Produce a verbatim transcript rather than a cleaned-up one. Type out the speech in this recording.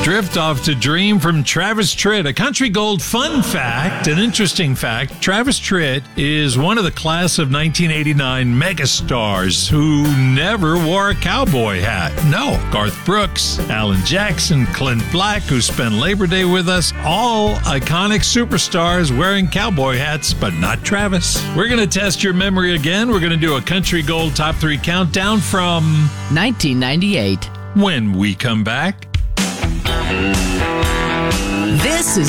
Drift off to Dream from Travis Tritt. A country gold fun fact, an interesting fact. Travis Tritt is one of the class of nineteen eighty-nine megastars who never wore a cowboy hat. No. Garth Brooks, Alan Jackson, Clint Black, who spent Labor Day with us, all iconic superstars wearing cowboy hats, but not Travis. We're going to test your memory again. We're going to do a country gold top three countdown from nineteen ninety-eight. When we come back. This is